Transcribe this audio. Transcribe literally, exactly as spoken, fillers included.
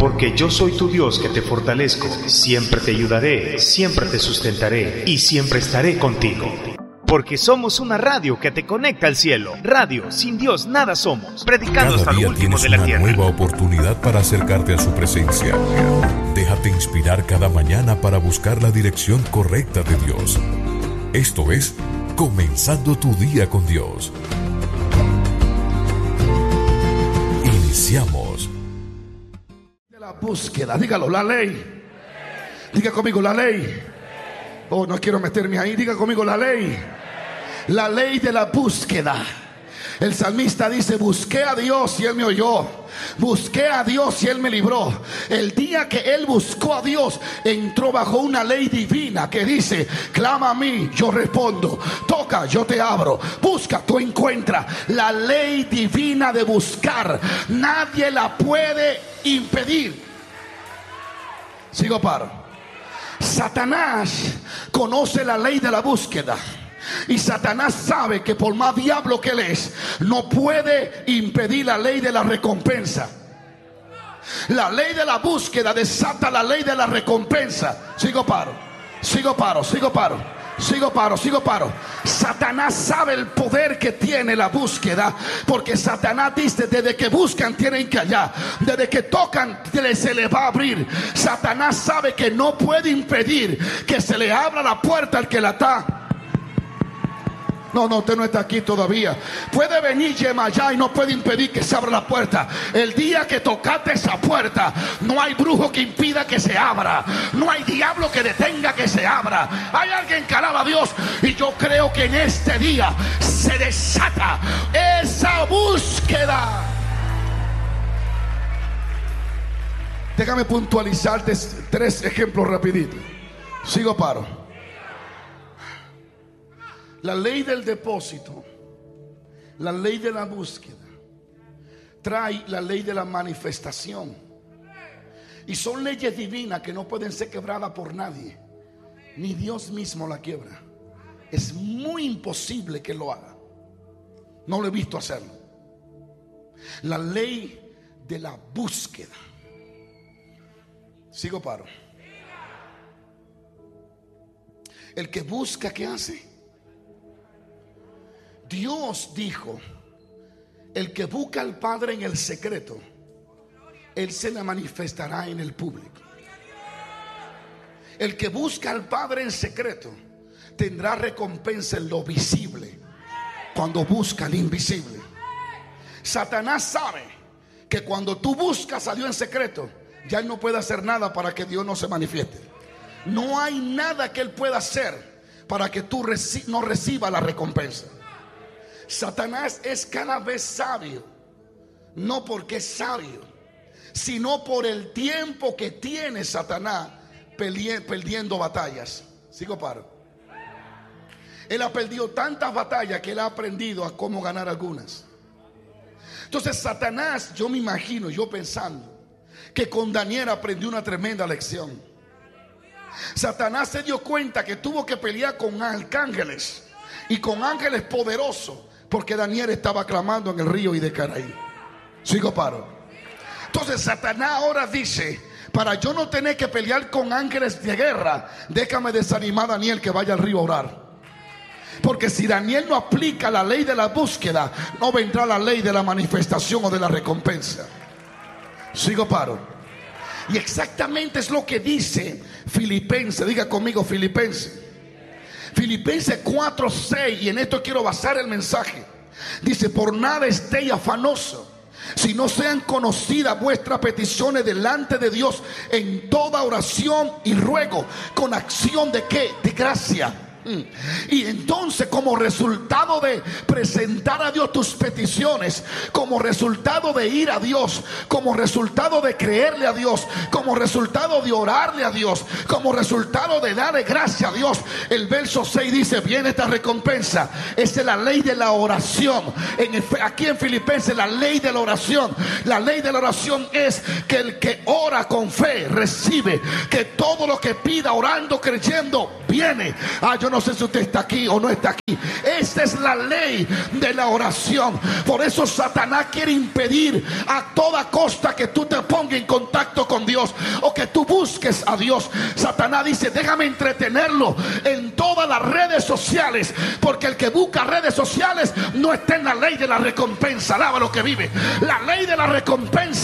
porque yo soy tu Dios que te fortalezco, siempre te ayudaré, siempre te sustentaré y siempre estaré contigo. Porque somos una radio que te conecta al cielo. Radio, sin Dios nada somos. Predicando hasta lo último de la tierra. Cada día tienes una nueva oportunidad para acercarte a su presencia. Déjate inspirar cada mañana para buscar la dirección correcta de Dios. Esto es Comenzando tu Día con Dios. Iniciamos. De la búsqueda, dígalo, la ley. Diga conmigo, la ley. Oh, no quiero meterme ahí. Diga conmigo, la ley. La ley de la búsqueda. El salmista dice: busqué a Dios y Él me oyó. Busqué a Dios y Él me libró. El día que él buscó a Dios, entró bajo una ley divina que dice: clama a mí, yo respondo. Toca, yo te abro. Busca, tú encuentras. La ley divina de buscar, nadie la puede impedir. Sigo paro. Satanás conoce la ley de la búsqueda. Y Satanás sabe que por más diablo que él es, no puede impedir la ley de la recompensa. La ley de la búsqueda desata la ley de la recompensa. Sigo paro, sigo paro, sigo paro. Sigo paro, sigo paro. Satanás sabe el poder que tiene la búsqueda, porque Satanás dice: desde que buscan tienen que hallar, desde que tocan se les va a abrir. Satanás sabe que no puede impedir que se le abra la puerta al que la está. No, no, usted no está aquí todavía. Puede venir Yemayá y no puede impedir que se abra la puerta. El día que tocaste esa puerta, no hay brujo que impida que se abra. No hay diablo que detenga que se abra. Hay alguien que alaba a Dios. Y yo creo que en este día se desata esa búsqueda. Déjame puntualizarte tres ejemplos rapiditos. Sigo paro. La ley del depósito, la ley de la búsqueda, trae la ley de la manifestación. Y son leyes divinas que no pueden ser quebradas por nadie. Ni Dios mismo la quiebra. Es muy imposible que lo haga. No lo he visto hacerlo. La ley de la búsqueda. Sigo paro. El que busca, ¿qué hace? Dios dijo: el que busca al Padre en el secreto, Él se le manifestará en el público. El que busca al Padre en secreto tendrá recompensa en lo visible cuando busca al invisible. Satanás sabe que cuando tú buscas a Dios en secreto, ya Él no puede hacer nada para que Dios no se manifieste. No hay nada que Él pueda hacer para que tú reci- no recibas la recompensa. Satanás es cada vez sabio, no porque es sabio, sino por el tiempo que tiene Satanás perdiendo batallas. Sigo paro. Él ha perdido tantas batallas que él ha aprendido a cómo ganar algunas. Entonces Satanás, yo me imagino, yo pensando que con Daniel aprendió una tremenda lección. Satanás se dio cuenta que tuvo que pelear con arcángeles y con ángeles poderosos, porque Daniel estaba clamando en el río Idecaraí. Sigo paro. Entonces Satanás ahora dice: para yo no tener que pelear con ángeles de guerra, déjame desanimar a Daniel que vaya al río a orar. Porque si Daniel no aplica la ley de la búsqueda, no vendrá la ley de la manifestación o de la recompensa. Sigo paro. Y exactamente es lo que dice Filipenses. Diga conmigo, Filipenses. Filipenses cuatro seis, y en esto quiero basar el mensaje. Dice: por nada estéis afanosos, si no sean conocidas vuestras peticiones delante de Dios en toda oración y ruego, con acción de qué? De gracia. Y entonces, como resultado de presentar a Dios tus peticiones, como resultado de ir a Dios, como resultado de creerle a Dios, como resultado de orarle a Dios, como resultado de darle gracia a Dios, el verso seis dice: viene esta recompensa. Esa es la ley de la oración. En, aquí en Filipenses, la ley de la oración. La ley de la oración es que el que ora con fe recibe, que todo lo que pida orando, creyendo, viene. Ah, yo no sé si usted está aquí o no está aquí. Esta es la ley de la oración. Por eso Satanás quiere impedir a toda costa que tú te pongas en contacto con Dios o que tú busques a Dios. Satanás dice: déjame entretenerlo en todas las redes sociales, porque el que busca redes sociales no está en la ley de la recompensa. Alaba lo que vive. La ley de la recompensa